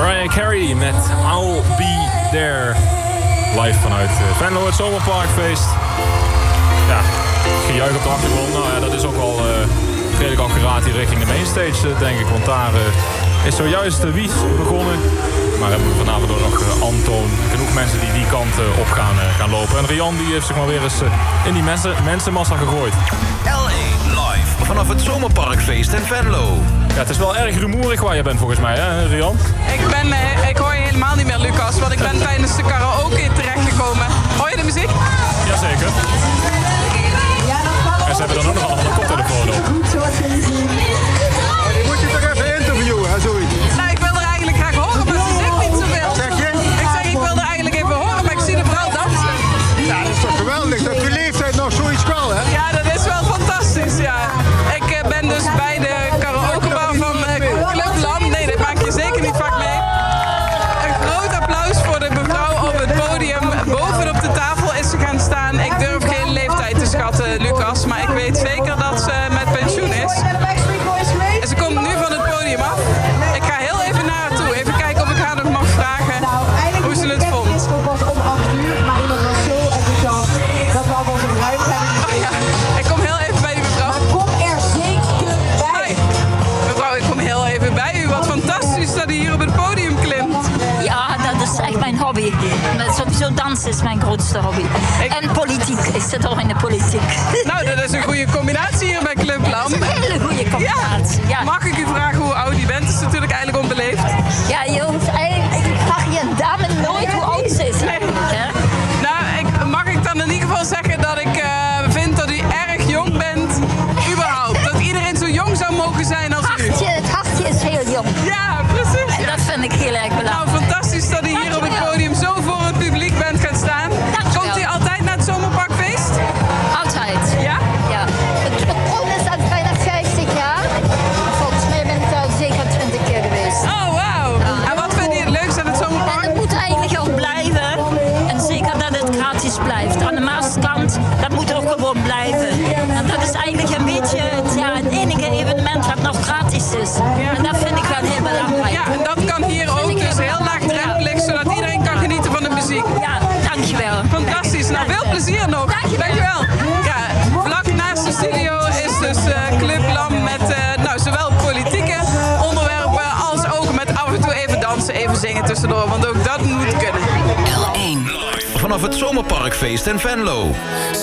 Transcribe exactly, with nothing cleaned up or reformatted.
Mariah Carey met I'll Be There. Live vanuit uh, Venlo, het Zomerparkfeest. Ja, gejuich op de achtergrond. Nou ja, dat is ook al uh, redelijk accuraat hier richting de mainstage, uh, denk ik. Want daar uh, is zojuist de Wies begonnen. Maar hebben we vanavond ook nog uh, Antoon. Genoeg mensen die die kant uh, op gaan, uh, gaan lopen. En Rian die heeft zich maar weer eens uh, in die mensen, mensenmassa gegooid. L A live vanaf het Zomerparkfeest in Venlo. Ja, het is wel erg rumoerig waar je bent volgens mij, hè Rian? Ik, ben, uh, ik hoor je helemaal niet meer, Lucas. Want ik ben tijdens de karaoke terechtgekomen. Hoor je de muziek? Jazeker. En ze hebben dan ook nog allemaal een koptelefoon op. Die moet je toch even interviewen, hè, zoiets? Nou, ik wil er eigenlijk graag horen, maar ze zegt niet zoveel. Wat zeg je? Ik zeg, ik wil er eigenlijk even horen, maar ik zie de vrouw dansen. Ja, dat is toch geweldig. Dat je leeftijd nog zoiets kan, hè? Ja, dat is wel fantastisch, ja. Ik uh, ben dus bij de karaokebar van uh, Club Lam. Nee, dat maak je zeker niet vaak mee. Een groot applaus voor de mevrouw op het podium. Bovenop de tafel is ze gaan staan. Ik durf geen leeftijd te schatten, Lucas, maar ik weet zeker dat ze met pensioen is. En ze komt nu van het podium af. Ik ga heel even naar haar toe. Even kijken of ik haar nog mag vragen hoe ze het vond. Het was om acht uur, maar iemand was zo enthousiast dat we al onze ruimte hebben. Oh ja, ik kom heel even bij die mevrouw. Kom er zeker bij. Hi. Mevrouw, ik kom heel even bij u. Wat fantastisch dat u hier op het podium klimt. Ja, dat is echt mijn hobby. Sowieso dansen is mijn grootste hobby. Ik- En politiek. Ik zit ook in de politiek. Nou, dat is een goede combinatie hier bij Club Lam. Dat is een hele goede combinatie. Ja. Mag ik u vragen hoe oud u bent? Dat is natuurlijk eigenlijk onbeleefd. Ja, jongens, eigenlijk vraag je een dame nooit hoe oud ze is eigenlijk, hè? Nou, ik, mag ik dan in ieder geval zeggen dat ik uh, vind dat u erg jong bent, überhaupt. Dat iedereen zo jong zou mogen zijn als u. Hartje, het hartje is heel jong. Ja, precies. En dat vind ik heel erg Nou, belangrijk. fantastisch dat u hier op het podium zo voor het publiek bent gaan staan. Dankjewel. Komt u altijd naar het Zomerparkfeest? Altijd. Ja? Ja. Het patroon is al bijna vijftig jaar. Volgens mij ben ik daar zeker twintig keer geweest. Oh, wauw. En wat vind je het leukste aan het En Zomerpark? het moet eigenlijk ook blijven. En zeker dat het gratis blijft. Aan de Maaskant, dat moet ook gewoon blijven. En dat is eigenlijk een beetje het, ja, het enige evenement wat nog gratis is. En dat vind ik wel heel belangrijk. Ja, en dat kan hier ook dus heel laagdrempelig, zodat iedereen kan genieten van de muziek. Ja, dankjewel. Fantastisch. Nou, veel plezier nog. Dankjewel. Ja, vlak naast de studio is dus uh, Club Lam met uh, nou, zowel politieke onderwerpen als ook met af en toe even dansen, even zingen tussendoor. Want ook dat moet kunnen. L één live vanaf het Zomerparkfeest in Venlo.